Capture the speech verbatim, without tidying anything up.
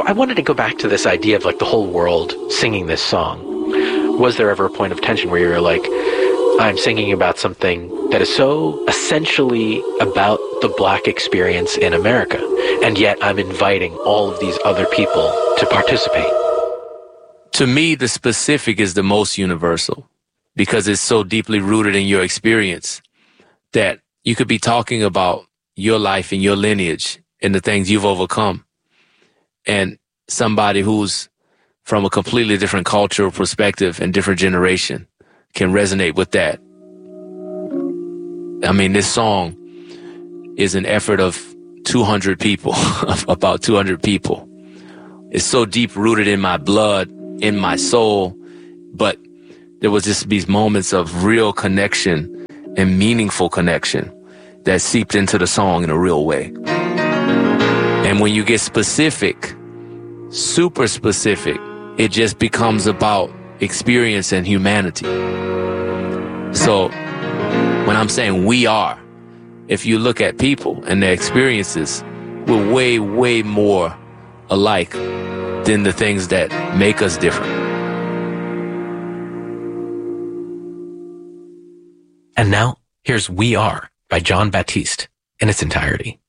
I wanted to go back to this idea of like the whole world singing this song. Was there ever a point of tension where you were like, I'm singing about something that is so essentially about the Black experience in America, and yet I'm inviting all of these other people to participate? To me, the specific is the most universal because it's so deeply rooted in your experience that you could be talking about your life and your lineage and the things you've overcome. And somebody who's from a completely different cultural perspective and different generation can resonate with that. I mean, this song is an effort of two hundred people, of about two hundred people. It's so deep rooted in my blood, in my soul, but there was just these moments of real connection and meaningful connection that seeped into the song in a real way. And when you get specific, super specific, it just becomes about experience and humanity. So when I'm saying we are, if you look at people and their experiences, we're way, way more alike than the things that make us different. And now, here's We Are by Jon Batiste in its entirety.